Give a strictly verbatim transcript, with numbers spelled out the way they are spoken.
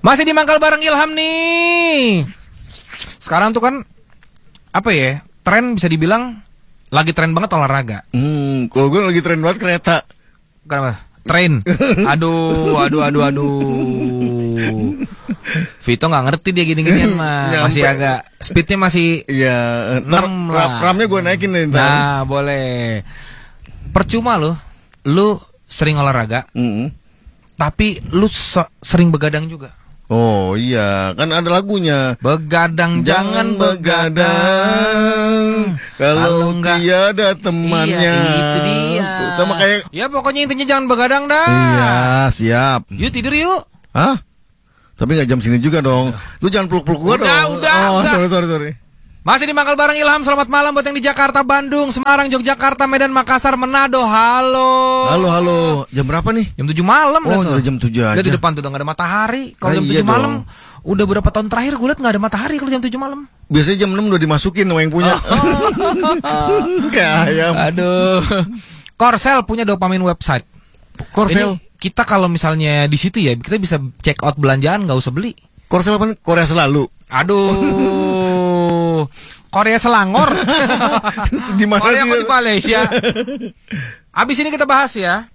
Masih di Mangkal bareng Ilham nih. Sekarang tuh kan apa ya? Tren bisa dibilang lagi tren banget olahraga. Hmm, kalau gue lagi tren banget kereta. Kenapa? Tren. Aduh, aduh, aduh, aduh. Vito nggak ngerti dia gini-ginian mah. Masih agak speednya masih. Iya. enam lah. Ramnya gue naikin nih. Ntar. Nah, boleh. Percuma lo, lu sering olahraga, Mm-hmm. tapi lu so- sering begadang juga. Oh iya, kan ada lagunya. Begadang jangan, jangan begadang kalau tiada temannya. Iya, itu dia. Sama kayak. Ya pokoknya intinya jangan begadang dah. Iya, siap. Yuk tidur yuk. Hah? Tapi nggak jam sini juga dong. Lu jangan peluk-peluk gua dong. Udah, udah, oh, udah. sorry, sorry, sorry. Masih di Mangkal bareng Ilham. Selamat malam buat yang di Jakarta, Bandung, Semarang, Yogyakarta, Medan, Makassar, Manado. Halo. Halo, halo. Jam berapa nih? Jam tujuh malam. Oh, udah jam tujuh aja. Udah di depan tuh udah gak ada matahari. Kalau Ah, jam iya tujuh malam, dong. udah beberapa tahun terakhir gue liat gak ada matahari kalau jam tujuh malam. Biasanya jam enam udah dimasukin sama yang punya. Kayak ayam. Aduh. Korsel punya dopamin website. Korsel. Ini kita kalau misalnya di situ ya, kita bisa check out belanjaan, nggak usah beli. Korsel apa nih? Korea selalu. Aduh. Korea Selangor. Di mana Korea sih? apa di Malaysia? Abis ini kita bahas ya.